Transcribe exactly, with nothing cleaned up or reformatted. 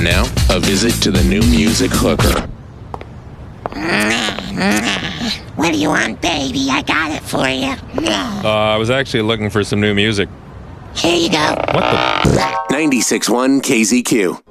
And now, a visit to the New Music Hooker. What do you want, baby? I got it for you. Uh, I was actually looking for some new music. Here you go. What the? ninety-six point one K Z Q.